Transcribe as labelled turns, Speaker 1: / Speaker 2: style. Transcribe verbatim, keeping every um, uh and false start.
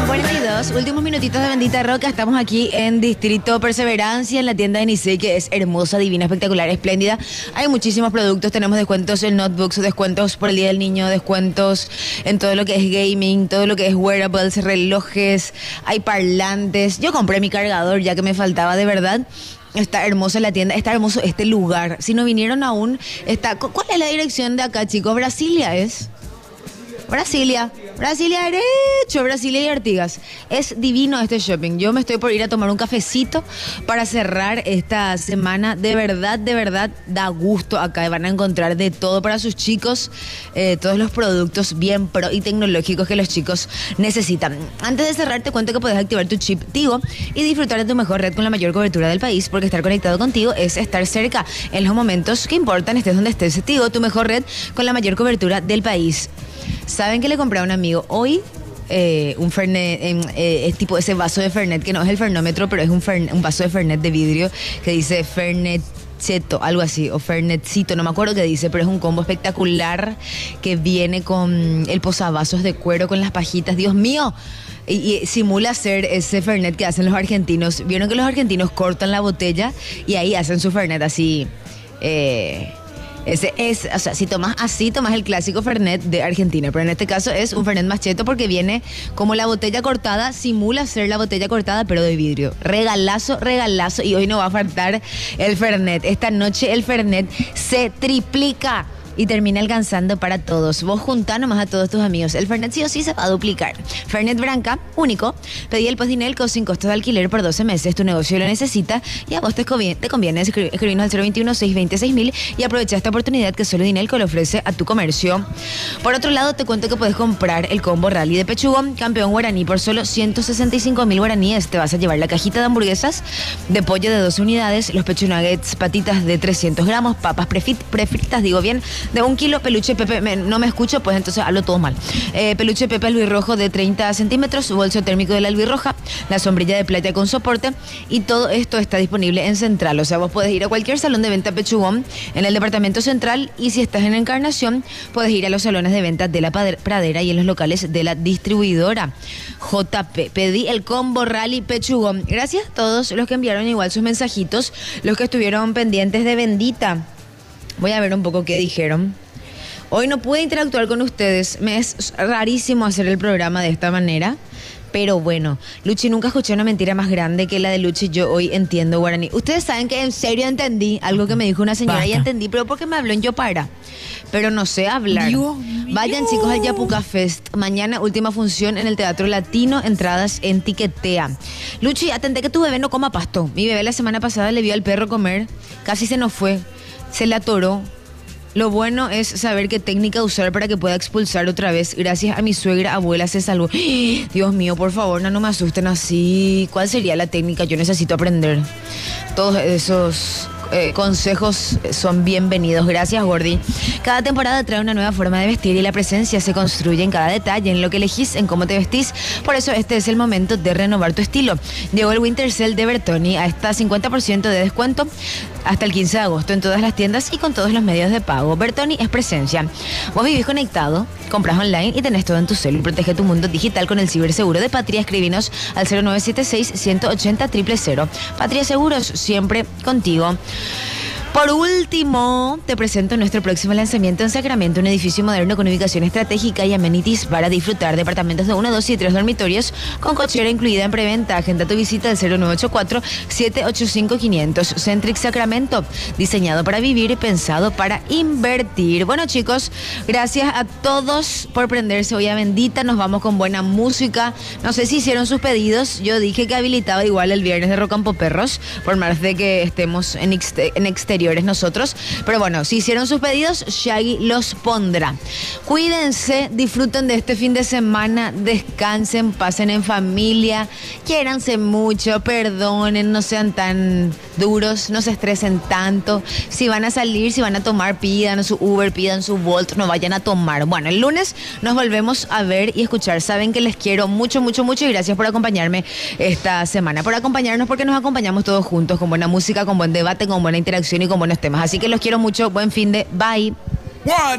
Speaker 1: cuarenta y dos, últimos minutitos de Bendita Roca. Estamos aquí en Distrito Perseverancia, en la tienda de Nicey, que es hermosa, divina, espectacular, espléndida. Hay muchísimos productos, tenemos descuentos en notebooks, descuentos por el Día del Niño, descuentos en todo lo que es gaming, todo lo que es wearables, relojes, hay parlantes. Yo compré mi cargador ya que me faltaba, de verdad. Está hermosa la tienda, está hermoso este lugar. Si no vinieron aún, está... ¿Cuál es la dirección de acá, chicos? Brasilia es... Brasilia, Brasilia derecho, Brasilia y Artigas. Es divino este shopping. Yo me estoy por ir a tomar un cafecito para cerrar esta semana. De verdad, de verdad, da gusto acá. Van a encontrar de todo para sus chicos, eh, todos los productos bien pro y tecnológicos que los chicos necesitan. Antes de cerrar, te cuento que puedes activar tu chip Tigo y disfrutar de tu mejor red con la mayor cobertura del país, porque estar conectado contigo es estar cerca en los momentos que importan, estés donde estés. Tigo, tu mejor red con la mayor cobertura del país. ¿Saben que le compré a un amigo hoy eh, un Fernet, eh, eh, es tipo ese vaso de Fernet, que no es el fernómetro, pero es un, Fernet, un vaso de Fernet de vidrio que dice Fernet Cheto, algo así, o Fernetcito, no me acuerdo qué dice, pero es un combo espectacular que viene con el posavasos de cuero, con las pajitas, Dios mío. Y, y simula ser ese Fernet que hacen los argentinos. Vieron que los argentinos cortan la botella y ahí hacen su Fernet así... Eh, Ese es, o sea, si tomas así, tomas el clásico Fernet de Argentina, pero en este caso es un Fernet más cheto porque viene como la botella cortada, simula ser la botella cortada, pero de vidrio. Regalazo, regalazo, y hoy no va a faltar el Fernet. Esta noche el Fernet se triplica y termina alcanzando para todos. Vos juntá nomás a todos tus amigos. El Fernet sí o sí se va a duplicar. Fernet Branca, único. Pedí el Postdinelco sin costo de alquiler por doce meses. Tu negocio lo necesita y a vos te conviene, te conviene escri- escribirnos al cero veintiuno, seiscientos veinte, seis mil y aprovecha esta oportunidad que solo Dinelco le ofrece a tu comercio. Por otro lado, te cuento que puedes comprar el combo Rally de Pechugón, campeón guaraní, por solo ciento sesenta y cinco mil guaraníes. Te vas a llevar la cajita de hamburguesas de pollo de doce unidades, los pecho nuggets, patitas de trescientos gramos, papas prefit, prefritas, digo bien, de un kilo, peluche Pepe, me, no me escucho, pues entonces hablo todo mal. Eh, peluche Pepe albirrojo de treinta centímetros, bolso térmico de la albirroja, la sombrilla de playa con soporte, y todo esto está disponible en Central. O sea, vos podés ir a cualquier salón de venta Pechugón en el departamento Central, y si estás en Encarnación, puedes ir a los salones de venta de la Pradera y en los locales de la distribuidora J P. Pedí el combo Rally Pechugón. Gracias a todos los que enviaron igual sus mensajitos, los que estuvieron pendientes de Bendita. Voy a ver un poco qué dijeron. Hoy no pude interactuar con ustedes. Me es rarísimo hacer el programa de esta manera. Pero bueno, Luchi, nunca escuché una mentira más grande que la de Luchi. Yo hoy entiendo guaraní. Ustedes saben que en serio entendí algo que me dijo una señora. Basta. Y entendí, pero porque me habló en Yopara. Pero no sé hablar. Dios Vayan mío. Chicos al Yapuca Fest. Mañana última función en el Teatro Latino. Entradas en Tiquetea. Luchi, atendé que tu bebé no coma pasto. Mi bebé la semana pasada le vio al perro comer. Casi se nos fue. Se la atoró. Lo bueno es saber qué técnica usar para que pueda expulsar otra vez. Gracias a mi suegra, abuela, se salvó. Dios mío, por favor, no, no me asusten así. ¿Cuál sería la técnica? Yo necesito aprender. Todos esos eh, consejos son bienvenidos. Gracias, Gordi. Cada temporada trae una nueva forma de vestir y la presencia se construye en cada detalle, en lo que elegís, en cómo te vestís. Por eso este es el momento de renovar tu estilo. Llegó el Winter Sale de Bertoni a hasta cincuenta por ciento de descuento hasta el quince de agosto en todas las tiendas y con todos los medios de pago. Bertoni es presencia. Vos vivís conectado, compras online y tenés todo en tu celu. Protege tu mundo digital con el ciberseguro de Patria. Escribinos al cero nueve siete seis, uno ocho cero, cero cero cero. Patria Seguros, siempre contigo. Por último, te presento nuestro próximo lanzamiento en Sacramento, un edificio moderno con ubicación estratégica y amenities para disfrutar. Departamentos de uno, dos y tres dormitorios con cochera incluida en preventa. Agenda tu visita al cero nueve ocho cuatro, siete ocho cinco, quinientos. Centric Sacramento, diseñado para vivir y pensado para invertir. Bueno, chicos, gracias a todos por prenderse hoy a Bendita. Nos vamos con buena música. No sé si hicieron sus pedidos. Yo dije que habilitaba igual el viernes de Rocampo Perros, por más de que estemos en, ex- en exterior nosotros, pero bueno, si hicieron sus pedidos, Shaggy los pondrá. Cuídense, disfruten de este fin de semana, descansen, pasen en familia, quiéranse mucho, perdonen, no sean tan duros, no se estresen tanto. Si van a salir, si van a tomar, pidan su Uber, pidan su Bolt, no vayan a tomar. Bueno, el lunes nos volvemos a ver y escuchar. Saben que les quiero mucho, mucho, mucho y gracias por acompañarme esta semana, por acompañarnos, porque nos acompañamos todos juntos con buena música, con buen debate, con buena interacción y con buenos temas. Así que los quiero mucho. Buen fin de... Bye. One.